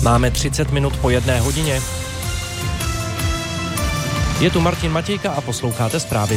Máme 30 minut po 1 hodině. Je tu Martin Matějka a posloucháte zprávy.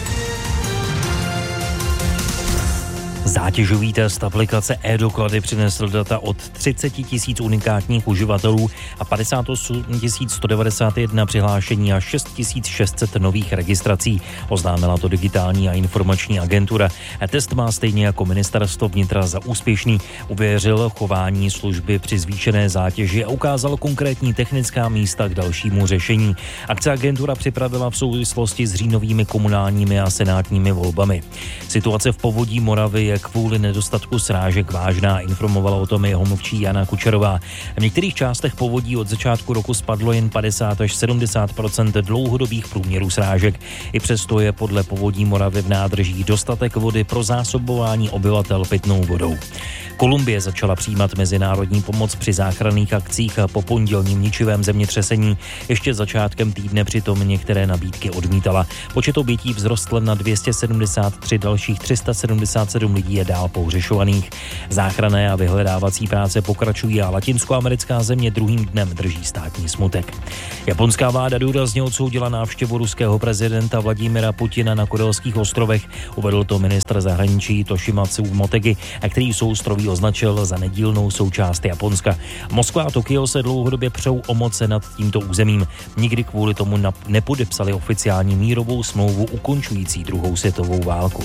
Zátěžový test aplikace e-doklady přinesl data od 30 000 unikátních uživatelů a 58 191 přihlášení a 6 600 nových registrací. Oznámila to Digitální a informační agentura. Test má stejně jako ministerstvo vnitra za úspěšný. Uvěřil chování služby při zvýšené zátěži a ukázal konkrétní technická místa k dalšímu řešení. Akce agentura připravila v souvislosti s říjnovými komunálními a senátními volbami. Situace v povodí Moravy je kvůli nedostatku srážek vážná, informovala o tom jeho mluvčí Jana Kučerová. V některých částech povodí od začátku roku spadlo jen 50 až 70% dlouhodobých průměrů srážek. I přesto je podle Povodí Moravy v nádržích dostatek vody pro zásobování obyvatel pitnou vodou. Kolumbie začala přijímat mezinárodní pomoc při záchranných akcích po pondělním ničivém zemětřesení. Ještě začátkem týdne přitom některé nabídky odmítala. Počet obětí vzrostl na 273, dalších 377 lidí je dál pohřešovaných. Záchranné a vyhledávací práce pokračují a latinskoamerická země druhým dnem drží státní smutek. Japonská vláda důrazně odsoudila návštěvu ruského prezidenta Vladimira Putina na Kurilských ostrovech. Uvedl to ministr zahraničí Toshimitsu Motegi, který souostroví označil za nedílnou součást Japonska. Moskva a Tokio se dlouhodobě přou o moc nad tímto územím. Nikdy kvůli tomu nepodepsali oficiální mírovou smlouvu ukončující druhou světovou válku.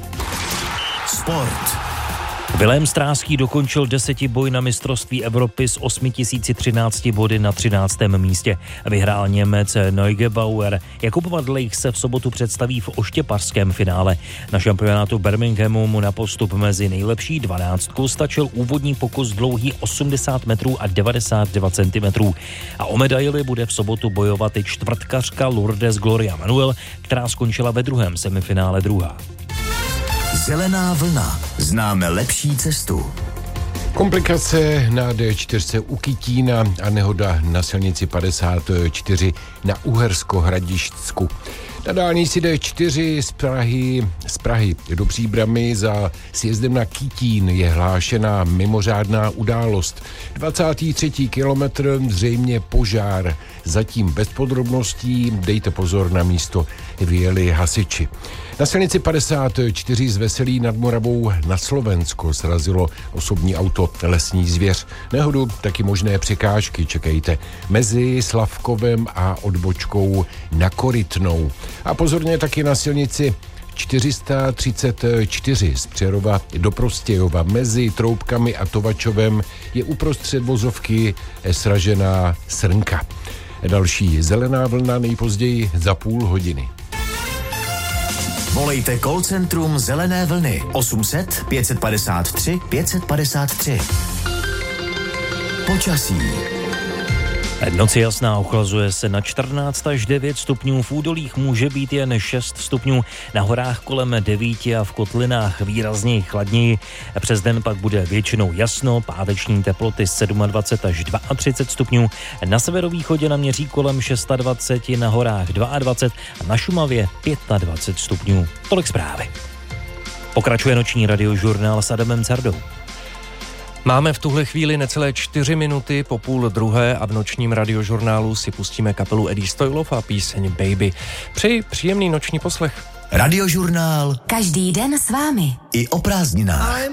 Sport. Vilém Stráský dokončil 10boj na mistrovství Evropy s 8013 body na 13. místě. Vyhrál Němec Neugebauer. Jakub Vadlejch se v sobotu představí v oštěpařském finále. Na šampionátu Birminghamu mu na postup mezi nejlepší 12 stačil úvodní pokus dlouhý 80 metrů a 92 cm. A o medaili bude v sobotu bojovat i čtvrtkařka Lourdes Gloria Manuel, která skončila ve druhém semifinále druhá. Zelená vlna. Známe lepší cestu. Komplikace na D4 u Kytína a nehoda na silnici 54 na Uhersko-Hradišťsku. Na dálnici D4 z Prahy do Příbrami za sjezdem na Kytín je hlášená mimořádná událost. 23. kilometr, zřejmě požár. Zatím bez podrobností, dejte pozor, na místo vyjeli hasiči. Na silnici 54 z Veselí nad Moravou na Slovensko srazilo osobní auto lesní zvěř. Nehodu taky možné překážky čekejte mezi Slavkovem a odbočkou na Korytnou. A pozorně taky na silnici 434 z Přerova do Prostějova mezi Troubkami a Tovačovem je uprostřed vozovky sražená srnka. Další zelená vlna nejpozději za půl hodiny. Volejte call centrum Zelené vlny 800 553 553. Počasí. Noc je jasná, ochlazuje se na 14 až 9 stupňů, v údolích může být jen 6 stupňů, na horách kolem 9 a v kotlinách výrazněji chladněji. Přes den pak bude většinou jasno, páteční teploty 27 až 32 stupňů, na severovýchodě naměří kolem 26, na horách 22 a na Šumavě 25 stupňů. Tolik zprávy. Pokračuje noční radiožurnál s Adamem Cardou. Máme v tuhle chvíli necelé 4 minuty po 12:30 a v nočním radiožurnálu si pustíme kapelu Eddie Stoilov a píseň Baby. Přeji příjemný noční poslech. Radiožurnál. Každý den s vámi. I o prázdninách.